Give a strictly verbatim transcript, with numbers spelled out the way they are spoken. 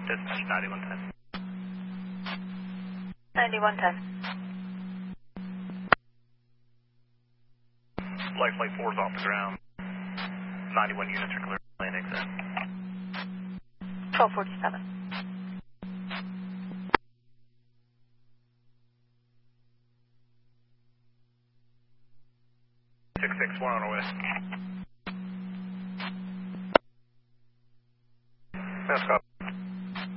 Dispatch ninety-one ten. ninety-one ten. Light flight four is off the ground. ninety-one units are clear. Lane exit. twelve forty-seven. six six, one on our way. That's copy.